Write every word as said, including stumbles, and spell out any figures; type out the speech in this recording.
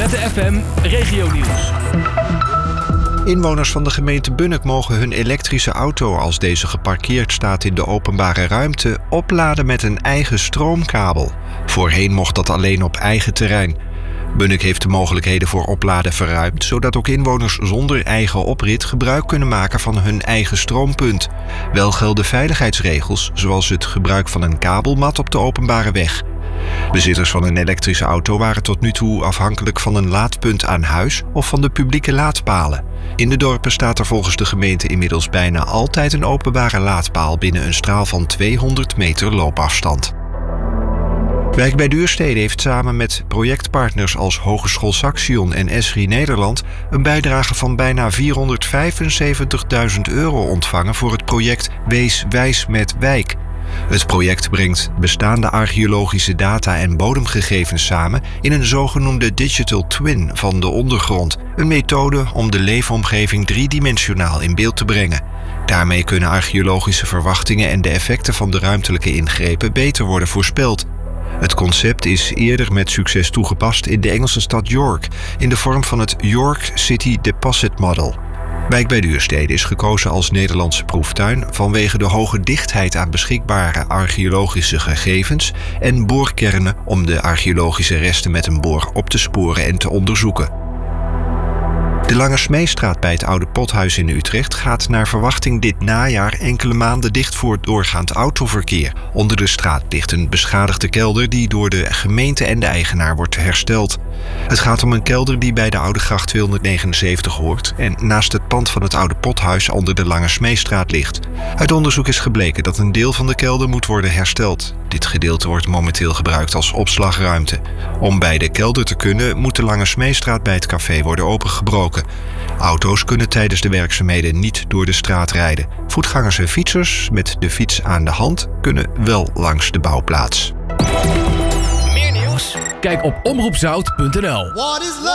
Z F M Regionieuws. Inwoners van de gemeente Bunnik mogen hun elektrische auto, als deze geparkeerd staat in de openbare ruimte, opladen met een eigen stroomkabel. Voorheen mocht dat alleen op eigen terrein. Bunnik heeft de mogelijkheden voor opladen verruimd, zodat ook inwoners zonder eigen oprit gebruik kunnen maken van hun eigen stroompunt. Wel gelden veiligheidsregels, zoals het gebruik van een kabelmat op de openbare weg. Bezitters van een elektrische auto waren tot nu toe afhankelijk van een laadpunt aan huis of van de publieke laadpalen. In de dorpen staat er volgens de gemeente inmiddels bijna altijd een openbare laadpaal binnen een straal van tweehonderd meter loopafstand. Wijk bij Duurstede heeft samen met projectpartners als Hogeschool Saxion en Esri Nederland een bijdrage van bijna vierhonderdvijfenzeventigduizend euro ontvangen voor het project Wees Wijs met Wijk. Het project brengt bestaande archeologische data en bodemgegevens samen in een zogenoemde digital twin van de ondergrond, een methode om de leefomgeving driedimensionaal in beeld te brengen. Daarmee kunnen archeologische verwachtingen en de effecten van de ruimtelijke ingrepen beter worden voorspeld. Het concept is eerder met succes toegepast in de Engelse stad York in de vorm van het York City Deposit Model. Wijk bij Duurstede is gekozen als Nederlandse proeftuin vanwege de hoge dichtheid aan beschikbare archeologische gegevens en boorkernen om de archeologische resten met een boor op te sporen en te onderzoeken. De Lange Smeestraat bij het Oude Pothuis in Utrecht gaat naar verwachting dit najaar enkele maanden dicht voor doorgaand autoverkeer. Onder de straat ligt een beschadigde kelder die door de gemeente en de eigenaar wordt hersteld. Het gaat om een kelder die bij de Oude Gracht tweehonderdnegenenzeventig hoort en naast het pand van het Oude Pothuis onder de Lange Smeestraat ligt. Uit onderzoek is gebleken dat een deel van de kelder moet worden hersteld. Dit gedeelte wordt momenteel gebruikt als opslagruimte. Om bij de kelder te kunnen moet de Lange Smeestraat bij het café worden opengebroken. Auto's kunnen tijdens de werkzaamheden niet door de straat rijden. Voetgangers en fietsers met de fiets aan de hand kunnen wel langs de bouwplaats. Meer nieuws? Kijk op omroep zout punt n l.